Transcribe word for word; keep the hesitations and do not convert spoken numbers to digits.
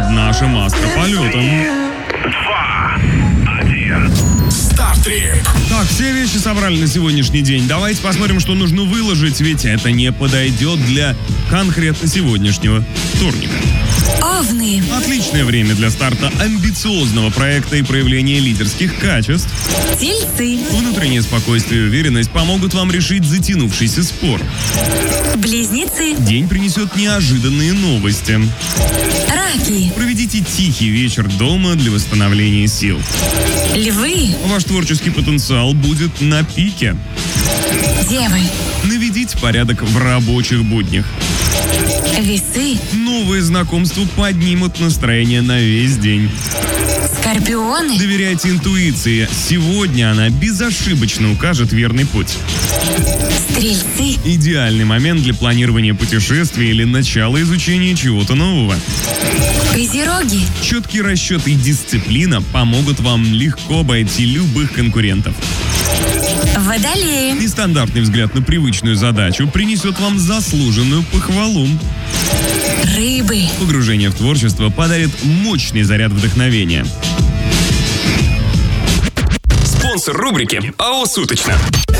под нашим астрополетом. Два, один. Стартрип. Так, все вещи собрали на сегодняшний день. Давайте посмотрим, что нужно выложить, ведь это не подойдет для конкретно сегодняшнего вторника. Овны. Отличное время для старта амбициозного проекта и проявления лидерских качеств. Тельцы. Внутреннее спокойствие и уверенность помогут вам решить затянувшийся спор. Близнецы. День принесет неожиданные новости. Раки. Проведите тихий вечер дома для восстановления сил. Львы. Ваш творческий потенциал будет на пике. Девы. Наведите порядок в рабочих буднях. Весы. Новые знакомства поднимут настроение на весь день. Скорпионы. Доверяйте интуиции. Сегодня она безошибочно укажет верный путь. Стрельцы. Идеальный момент для планирования путешествий или начала изучения чего-то нового. Козероги. Четкий расчет и дисциплина помогут вам легко обойти любых конкурентов. Водолеи. Нестандартный взгляд на привычную задачу принесет вам заслуженную похвалу. Рыбы. Погружение в творчество подарит мощный заряд вдохновения. Спонсор рубрики АО «Суточно».